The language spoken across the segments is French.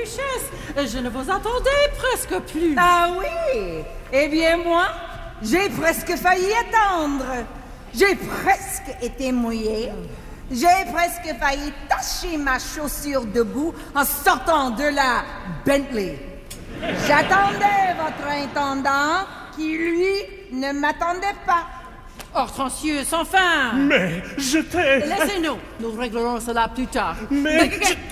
Duchesse, je ne vous attendais presque plus. Ah oui? Eh bien, moi, j'ai presque failli attendre. J'ai presque été mouillée. J'ai presque failli tacher ma chaussure debout en sortant de la Bentley. J'attendais votre intendant qui, lui, ne m'attendait pas. Hortensius, enfin! Mais je t'ai... Laissez-nous, nous réglerons cela plus tard. Mais...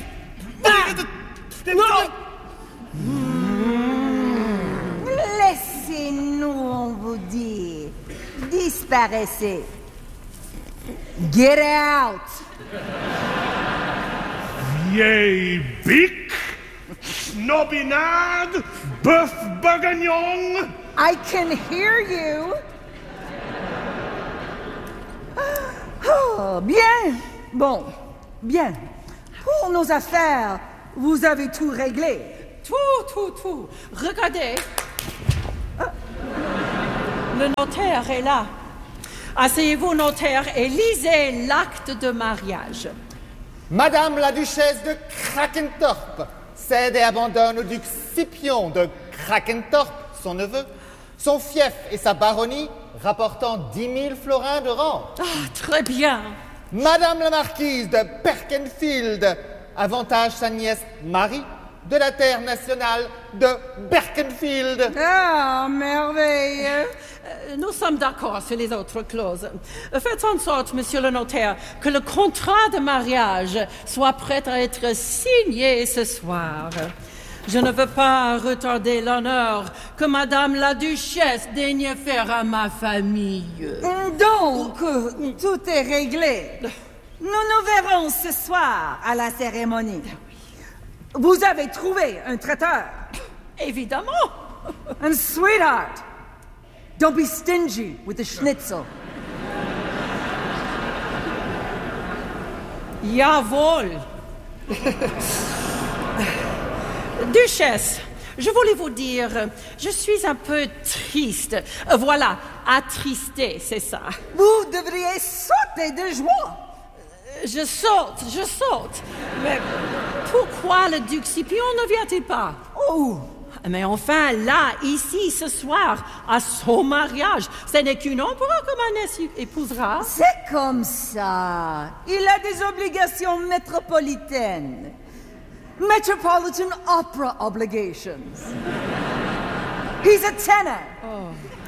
Laissez-nous, on vous dit. Disparaissez. Get out! Vieille bique, snobinade, bœuf bagagnon. I can hear you. Oh, bien. Bon, bien. Pour nos affaires, vous avez tout réglé. Tout. Regardez. Le notaire est là. Asseyez-vous, notaire, et lisez l'acte de mariage. Madame la duchesse de Krakentorp cède et abandonne au duc Scipion de Krakentorp, son neveu, son fief et sa baronnie, rapportant 10 000 florins de rente. Ah, très bien. Madame la marquise de Berkenfield avantage sa nièce Marie de la terre nationale de Berkenfield. Ah, merveilleux. Nous sommes d'accord sur les autres clauses. Faites en sorte, monsieur le notaire, que le contrat de mariage soit prêt à être signé ce soir. Je ne veux pas retarder l'honneur que madame la duchesse daigne faire à ma famille. Donc, tout est réglé. Nous nous verrons ce soir à la cérémonie. Vous avez trouvé un traiteur. Évidemment. And sweetheart, don't be stingy with the schnitzel. Jawohl. Duchesse, je voulais vous dire, je suis un peu triste. Voilà, attristé, c'est ça. Vous devriez sauter de joie. Je saute. Mais pourquoi le duc Scipion ne vient-il pas? Oh, Mais enfin, là, ici, ce soir, à son mariage, ce n'est qu'une empereur que ma nièce épousera. c'est comme ça. Il a des obligations métropolitaines. Metropolitan Opera obligations. He's a tenor.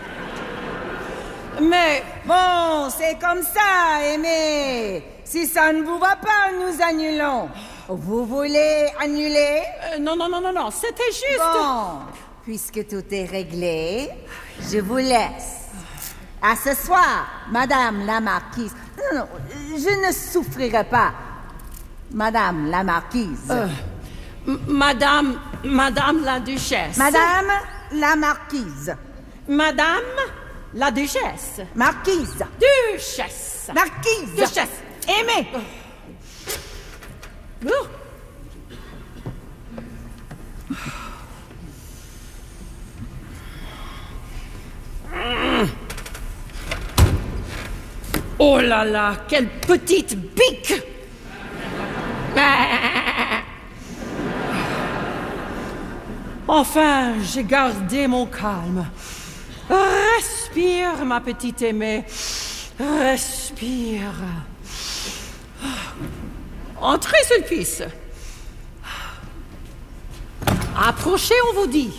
Mais, Bon, c'est comme ça, Aimé. Si ça ne vous va pas, nous annulons. Vous voulez annuler? non, c'était juste... Bon, puisque tout est réglé, je vous laisse. À ce soir, Madame la Marquise. Non, je ne souffrirai pas. Madame la Marquise. Madame la duchesse. Madame la Marquise. Madame la duchesse. Marquise. Duchesse. Marquise. Duchesse. Aimé. Oh là là, quelle petite bique! Enfin, j'ai gardé mon calme. Respire, ma petite aimée. Respire. Entrez, Sulpice. Approchez, on vous dit.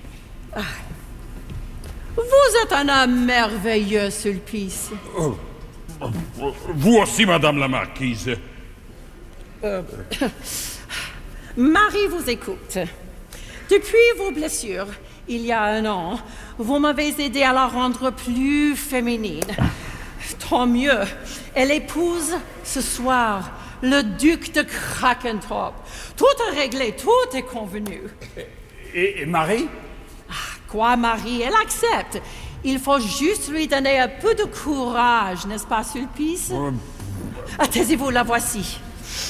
Vous êtes un homme merveilleux, Sulpice. Vous aussi, madame la marquise. Marie vous écoute. Depuis vos blessures, il y a 1 an, vous m'avez aidé à la rendre plus féminine. Tant mieux. Elle épouse ce soir le duc de Krakentorp. Tout est réglé, tout est convenu. Et Marie? Quoi, Marie? Elle accepte. Il faut juste lui donner un peu de courage, n'est-ce pas, Sulpice? Taisez-vous, la voici.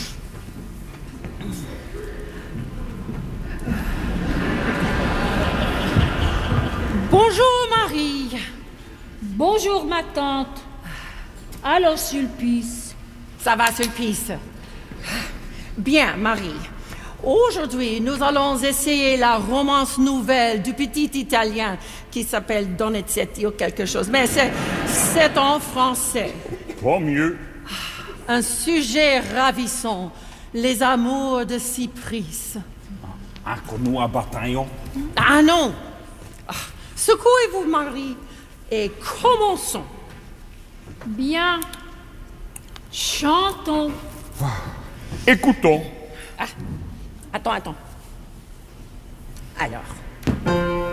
Bonjour, Marie. Bonjour, ma tante. Alors, Sulpice? Ça va, Sulpice? Bien, Marie. Aujourd'hui, nous allons essayer la romance nouvelle du petit Italien qui s'appelle Donizetti ou quelque chose. Mais c'est en français. Tant mieux. Un sujet ravissant. Les amours de Cypris. Encore nous à bataillon. Ah non! Secouez-vous, Marie, et commençons. Bien. Chantons. Écoutons. Attends. Alors,